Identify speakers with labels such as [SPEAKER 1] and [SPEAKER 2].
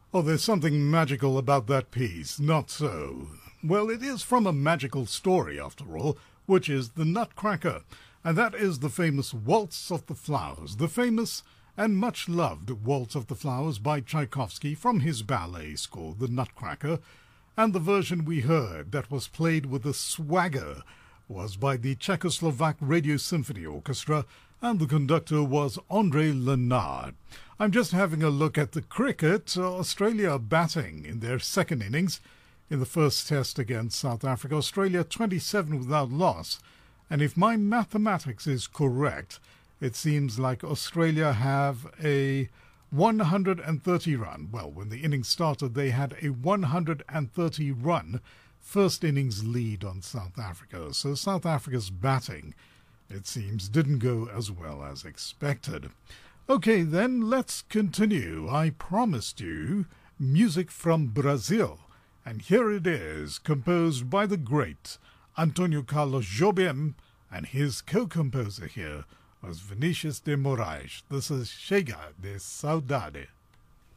[SPEAKER 1] Oh, there's something magical about that piece. Not so. Well, it is from a magical story, after all, which is The Nutcracker, and that is the famous Waltz of the Flowers, the famous and much-loved Waltz of the Flowers by Tchaikovsky from his ballet score, The Nutcracker, and the version we heard that was played with a swagger was by the Czechoslovak Radio Symphony Orchestra, and the conductor was André Lenard. I'm just having a look at the cricket. Australia are batting in their second innings in the first test against South Africa. Australia 27 without loss. And if my mathematics is correct, it seems like Australia have a 130 run. Well, when the innings started, they had a 130 run first innings lead on South Africa. So South Africa's batting, it seems, didn't go as well as expected. Okay, then let's continue. I promised you music from Brazil, and here it is, composed by the great Antonio Carlos Jobim, and his co-composer here was Vinicius de Moraes. This is Chega de Saudade.